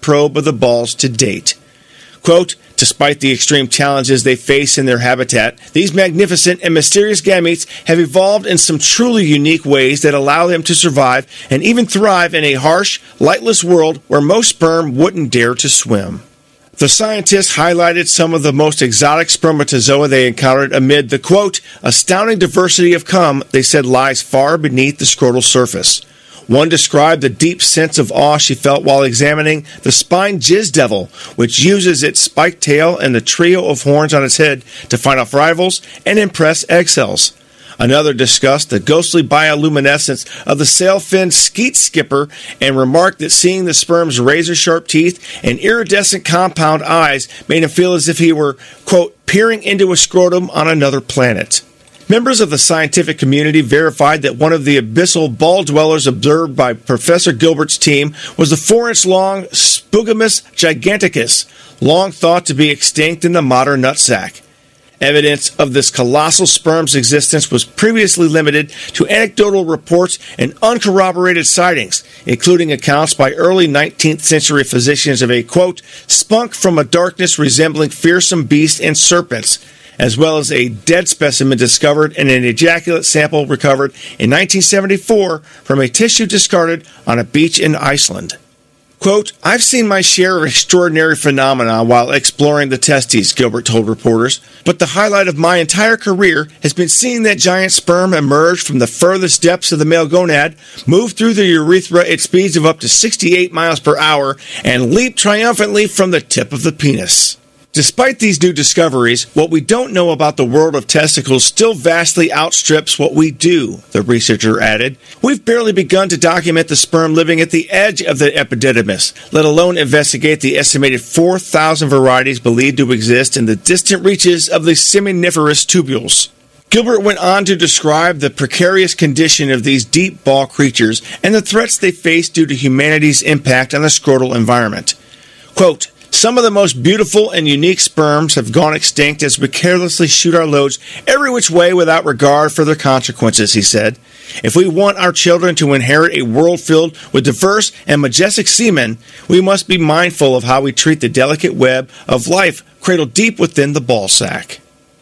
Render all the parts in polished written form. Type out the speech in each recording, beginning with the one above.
probe of the balls to date. Quote, despite the extreme challenges they face in their habitat, these magnificent and mysterious gametes have evolved in some truly unique ways that allow them to survive and even thrive in a harsh, lightless world where most sperm wouldn't dare to swim. The scientists highlighted some of the most exotic spermatozoa they encountered amid the, quote, astounding diversity of cum they said lies far beneath the scrotal surface. One described the deep sense of awe she felt while examining the spine jizz devil, which uses its spiked tail and the trio of horns on its head to find off rivals and impress egg cells. Another discussed the ghostly bioluminescence of the sailfin skeet skipper and remarked that seeing the sperm's razor-sharp teeth and iridescent compound eyes made him feel as if he were, quote, peering into a scrotum on another planet. Members of the scientific community verified that one of the abyssal ball dwellers observed by Professor Gilbert's team was the 4-inch-long Spugamus giganticus, long thought to be extinct in the modern nutsack. Evidence of this colossal sperm's existence was previously limited to anecdotal reports and uncorroborated sightings, including accounts by early 19th century physicians of a, quote, spunk from a darkness resembling fearsome beasts and serpents, as well as a dead specimen discovered and an ejaculate sample recovered in 1974 from a tissue discarded on a beach in Iceland. Quote, I've seen my share of extraordinary phenomena while exploring the testes, Gilbert told reporters, but the highlight of my entire career has been seeing that giant sperm emerge from the furthest depths of the male gonad, move through the urethra at speeds of up to 68 miles per hour, and leap triumphantly from the tip of the penis. Despite these new discoveries, what we don't know about the world of testicles still vastly outstrips what we do, the researcher added. We've barely begun to document the sperm living at the edge of the epididymis, let alone investigate the estimated 4,000 varieties believed to exist in the distant reaches of the seminiferous tubules. Gilbert went on to describe the precarious condition of these deep ball creatures and the threats they face due to humanity's impact on the scrotal environment. Quote, some of the most beautiful and unique sperms have gone extinct as we carelessly shoot our loads every which way without regard for their consequences, he said. If we want our children to inherit a world filled with diverse and majestic semen, we must be mindful of how we treat the delicate web of life cradled deep within the ball sack.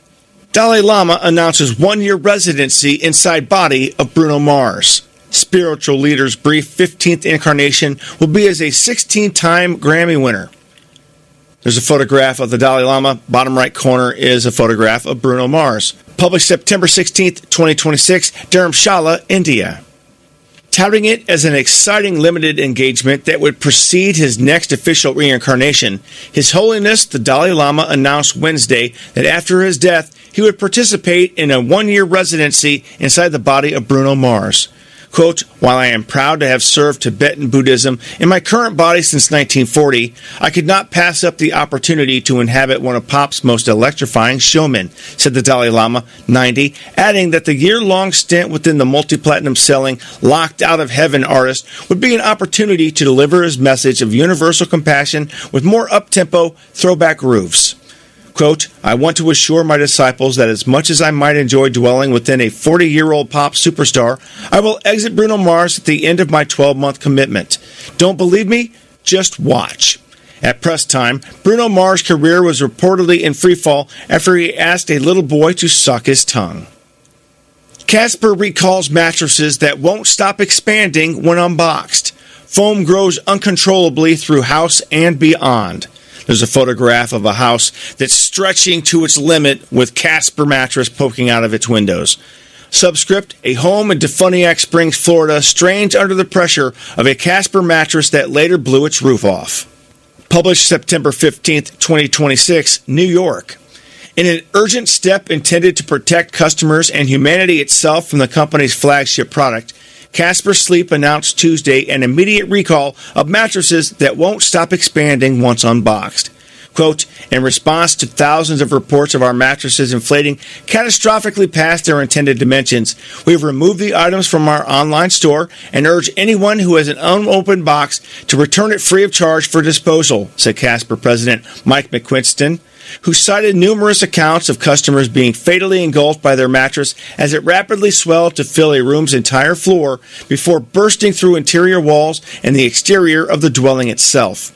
Dalai Lama announces 1-year residency inside body of Bruno Mars. Spiritual leader's brief 15th incarnation will be as a 16-time Grammy winner. There's a photograph of the Dalai Lama. Bottom right corner is a photograph of Bruno Mars. Published September 16th, 2026, Dharamshala, India. Touting it as an exciting limited engagement that would precede his next official reincarnation, His Holiness the Dalai Lama announced Wednesday that after his death, he would participate in a 1-year residency inside the body of Bruno Mars. Quote, while I am proud to have served Tibetan Buddhism in my current body since 1940, I could not pass up the opportunity to inhabit one of Pop's most electrifying showmen, said the Dalai Lama, 90, adding that the year-long stint within the multi-platinum selling Locked Out of Heaven artist would be an opportunity to deliver his message of universal compassion with more up-tempo, throwback grooves. Quote, I want to assure my disciples that as much as I might enjoy dwelling within a 40-year-old pop superstar, I will exit Bruno Mars at the end of my 12-month commitment. Don't believe me? Just watch. At press time, Bruno Mars' career was reportedly in freefall after he asked a little boy to suck his tongue. Casper recalls mattresses that won't stop expanding when unboxed. Foam grows uncontrollably through house and beyond. There's a photograph of a house that's stretching to its limit with Casper mattress poking out of its windows. Subscript, a home in Defuniak Springs, Florida, strains under the pressure of a Casper mattress that later blew its roof off. Published September 15th, 2026, New York. In an urgent step intended to protect customers and humanity itself from the company's flagship product, Casper Sleep announced Tuesday an immediate recall of mattresses that won't stop expanding once unboxed. Quote, in response to thousands of reports of our mattresses inflating catastrophically past their intended dimensions, we have removed the items from our online store and urge anyone who has an unopened box to return it free of charge for disposal, said Casper President Mike McQuiston, who cited numerous accounts of customers being fatally engulfed by their mattress as it rapidly swelled to fill a room's entire floor before bursting through interior walls and the exterior of the dwelling itself.